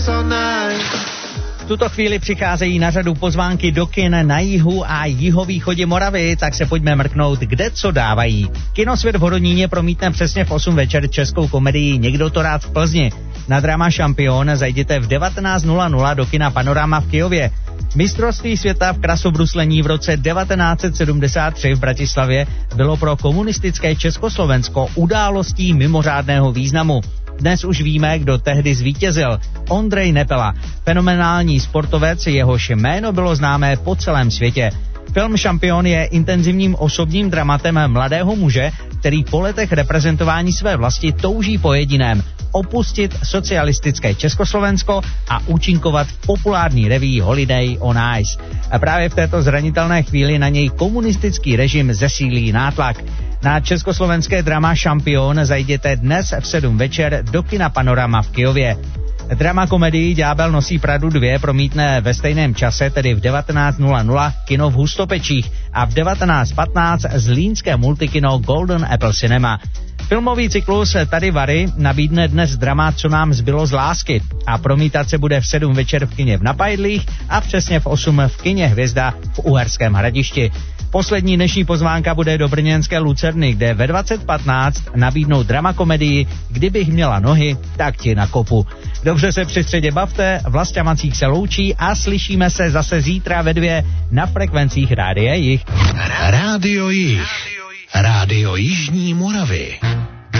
V tuto chvíli přicházejí na řadu pozvánky do kin na jihu a jihovýchodě Moravy, tak se pojďme mrknout, kde co dávají. Kinosvět v Hodoníně promítne přesně v 8 večer českou komedii Někdo to rád v Plzni. Na drama Šampion zajděte v 19:00 do kina Panorama v Kyjově. Mistrovství světa v krasobruslení v roce 1973 v Bratislavě bylo pro komunistické Československo událostí mimořádného významu. Dnes už víme, kdo tehdy zvítězil. Ondrej Nepela, fenomenální sportovec, jehož jméno bylo známé po celém světě. Film Šampion je intenzivním osobním dramatem mladého muže, který po letech reprezentování své vlasti touží po jediném: opustit socialistické Československo a účinkovat v populární reví Holiday on Ice. A právě v této zranitelné chvíli na něj komunistický režim zesílí nátlak. Na československé drama Šampion zajděte dnes v 7 večer do kina Panorama v Kyjově. Drama komedii Ďábel nosí Pradu 2 promítne ve stejném čase, tedy v 19:00 kino v Hustopečích a v 19:15 zlínské multikino Golden Apple Cinema. Filmový cyklus Tady Vary nabídne dnes drama Co nám zbylo z lásky a promítat se bude v 7 večer v kině v Napajdlích a přesně v 8 v kině Hvězda v Uherském Hradišti. Poslední dnešní pozvánka bude do brněnské Lucerny, kde ve 20:15 nabídnou drama komedii Kdybych měla nohy, tak ti na kopu. Dobře se při středě bavte, Vlastě Macík se loučí a slyšíme se zase zítra ve 2 na frekvencích Rádia Jih. Rádio Jih. Rádio Jižní Moravy.